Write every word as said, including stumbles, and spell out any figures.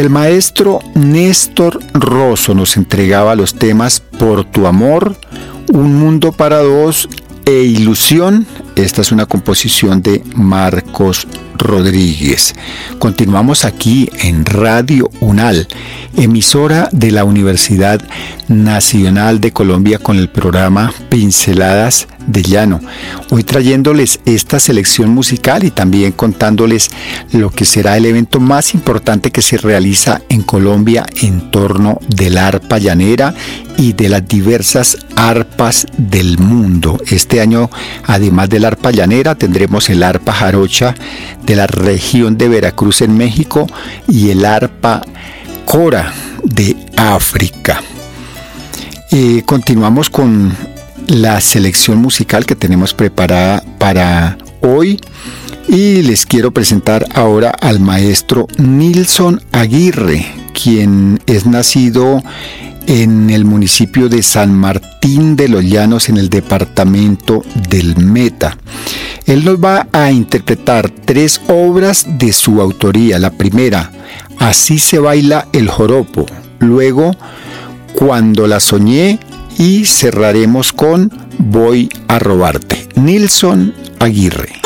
El maestro Néstor Rosso nos entregaba los temas Por tu amor, Un mundo para dos e Ilusión. Esta es una composición de Marcos Rodríguez. Continuamos aquí en Radio UNAL, emisora de la Universidad Nacional de Colombia, con el programa Pinceladas de Llano. Hoy trayéndoles esta selección musical y también contándoles lo que será el evento más importante que se realiza en Colombia en torno del arpa llanera y de las diversas arpas del mundo. Este año, además del arpa llanera, tendremos el arpa jarocha de la región de Veracruz en México y el arpa cora de África. Eh, continuamos con la selección musical que tenemos preparada para hoy y les quiero presentar ahora al maestro Nilson Aguirre, quien es nacido en el municipio de San Martín de los Llanos, en el departamento del Meta. Él nos va a interpretar tres obras de su autoría. La primera, Así se baila el joropo. Luego, Cuando la soñé, y cerraremos con Voy a robarte. Nilson Aguirre.